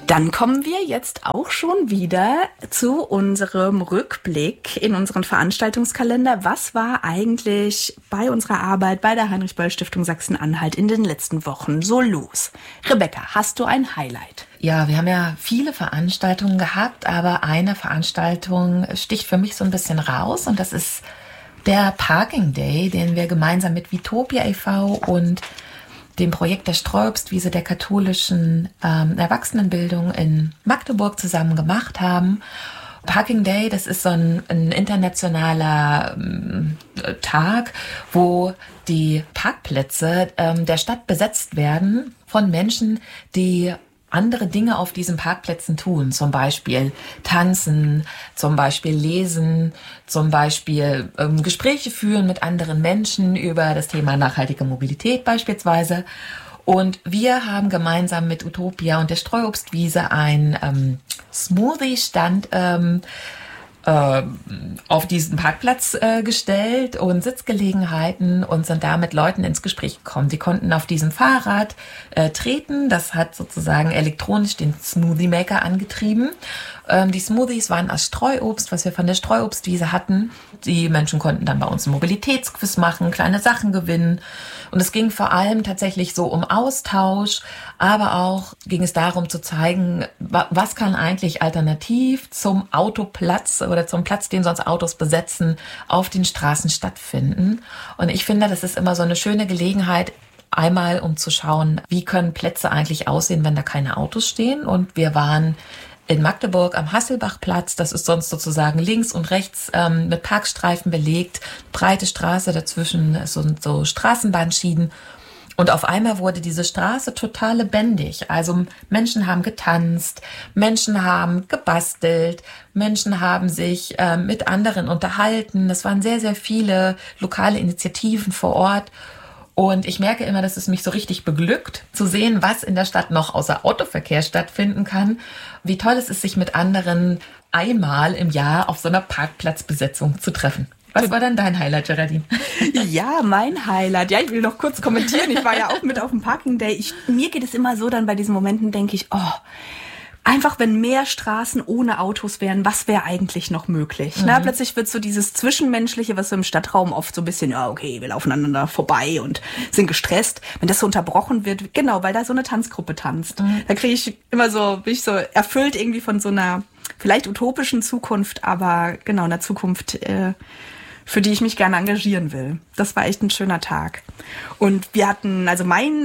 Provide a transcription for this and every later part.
Dann kommen wir jetzt auch schon wieder zu unserem Rückblick in unseren Veranstaltungskalender. Was war eigentlich bei unserer Arbeit bei der Heinrich-Böll-Stiftung Sachsen-Anhalt in den letzten Wochen so los? Rebecca, hast du ein Highlight? Ja, wir haben ja viele Veranstaltungen gehabt, aber eine Veranstaltung sticht für mich so ein bisschen raus und das ist der Parking Day, den wir gemeinsam mit Vitopia e.V. und dem Projekt der Streuobstwiese der katholischen Erwachsenenbildung in Magdeburg zusammen gemacht haben. Parking Day, das ist so ein internationaler Tag, wo die Parkplätze der Stadt besetzt werden von Menschen, die andere Dinge auf diesen Parkplätzen tun, zum Beispiel tanzen, zum Beispiel lesen, zum Beispiel Gespräche führen mit anderen Menschen über das Thema nachhaltige Mobilität beispielsweise. Und wir haben gemeinsam mit Utopia und der Streuobstwiese einen Smoothie-Stand auf diesen Parkplatz gestellt und Sitzgelegenheiten und sind da mit Leuten ins Gespräch gekommen. Sie konnten auf diesem Fahrrad treten. Das hat sozusagen elektronisch den Smoothie Maker angetrieben. Die Smoothies waren aus Streuobst, was wir von der Streuobstwiese hatten. Die Menschen konnten dann bei uns einen Mobilitätsquiz machen, kleine Sachen gewinnen. Und es ging vor allem tatsächlich so um Austausch, aber auch ging es darum zu zeigen, was kann eigentlich alternativ zum Autoplatz oder zum Platz, den sonst Autos besetzen, auf den Straßen stattfinden. Und ich finde, das ist immer so eine schöne Gelegenheit, einmal um zu schauen, wie können Plätze eigentlich aussehen, wenn da keine Autos stehen. Und wir waren in Magdeburg am Hasselbachplatz, das ist sonst sozusagen links und rechts mit Parkstreifen belegt, breite Straße, dazwischen sind so Straßenbahnschienen. Und auf einmal wurde diese Straße total lebendig. Also Menschen haben getanzt, Menschen haben gebastelt, Menschen haben sich mit anderen unterhalten. Es waren sehr, sehr viele lokale Initiativen vor Ort. Und ich merke immer, dass es mich so richtig beglückt, zu sehen, was in der Stadt noch außer Autoverkehr stattfinden kann. Wie toll es ist, sich mit anderen einmal im Jahr auf so einer Parkplatzbesetzung zu treffen. Was war denn dein Highlight, Geraldine? Ja, mein Highlight. Ja, ich will noch kurz kommentieren. Ich war ja auch mit auf dem Parking Day. Mir geht es immer so, dann bei diesen Momenten denke ich, einfach, wenn mehr Straßen ohne Autos wären, was wäre eigentlich noch möglich? Mhm. Na, plötzlich wird so dieses Zwischenmenschliche, was so im Stadtraum oft so ein bisschen, ja, okay, wir laufen aneinander vorbei und sind gestresst. Wenn das so unterbrochen wird, genau, weil da so eine Tanzgruppe tanzt, da kriege ich immer so, bin ich so erfüllt irgendwie von so einer vielleicht utopischen Zukunft, aber genau, einer Zukunft, für die ich mich gerne engagieren will. Das war echt ein schöner Tag. Und wir hatten, also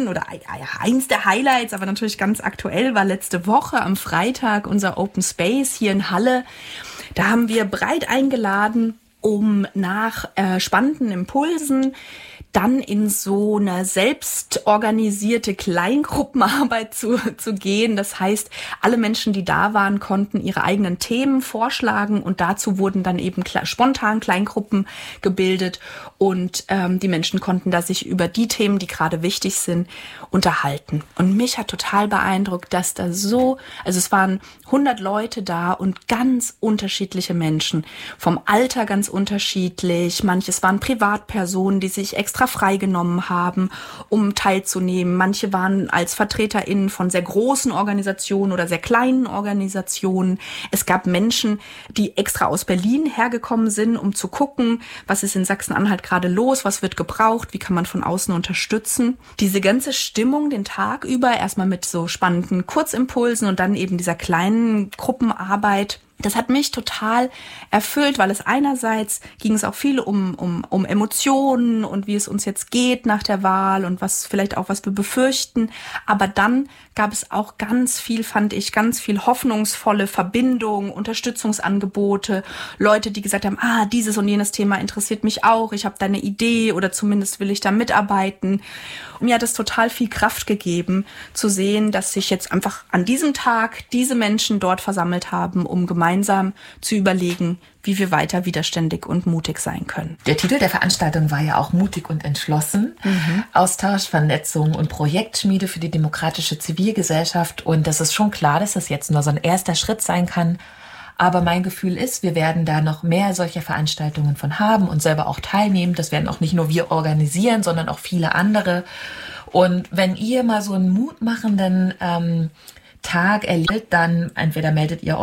eins der Highlights, aber natürlich ganz aktuell, war letzte Woche am Freitag unser Open Space hier in Halle. Da haben wir breit eingeladen, um nach spannenden Impulsen dann in so eine selbstorganisierte Kleingruppenarbeit zu gehen. Das heißt, alle Menschen, die da waren, konnten ihre eigenen Themen vorschlagen und dazu wurden dann eben spontan Kleingruppen gebildet und die Menschen konnten da sich über die Themen, die gerade wichtig sind, unterhalten. Und mich hat total beeindruckt, dass da also es waren 100 Leute da und ganz unterschiedliche Menschen, vom Alter ganz unterschiedlich. Manches waren Privatpersonen, die sich extra freigenommen haben, um teilzunehmen. Manche waren als VertreterInnen von sehr großen Organisationen oder sehr kleinen Organisationen. Es gab Menschen, die extra aus Berlin hergekommen sind, um zu gucken, was ist in Sachsen-Anhalt gerade los, was wird gebraucht, wie kann man von außen unterstützen. Diese ganze Stimmung den Tag über, erstmal mit so spannenden Kurzimpulsen und dann eben dieser kleinen Gruppenarbeit, das hat mich total erfüllt, weil es einerseits ging es auch viel um Emotionen und wie es uns jetzt geht nach der Wahl und was vielleicht auch, was wir befürchten. Aber dann gab es auch ganz viel, fand ich, ganz viel hoffnungsvolle Verbindung, Unterstützungsangebote, Leute, die gesagt haben, dieses und jenes Thema interessiert mich auch, ich habe da eine Idee oder zumindest will ich da mitarbeiten. Und mir hat es total viel Kraft gegeben, zu sehen, dass sich jetzt einfach an diesem Tag diese Menschen dort versammelt haben, um gemeinsam zu überlegen, wie wir weiter widerständig und mutig sein können. Der Titel der Veranstaltung war ja auch Mutig und entschlossen. Austausch, Vernetzung und Projektschmiede für die demokratische Zivilgesellschaft. Und das ist schon klar, dass das jetzt nur so ein erster Schritt sein kann. Aber mein Gefühl ist, wir werden da noch mehr solcher Veranstaltungen von haben und selber auch teilnehmen. Das werden auch nicht nur wir organisieren, sondern auch viele andere. Und wenn ihr mal so einen mutmachenden Tag erlebt, dann entweder meldet ihr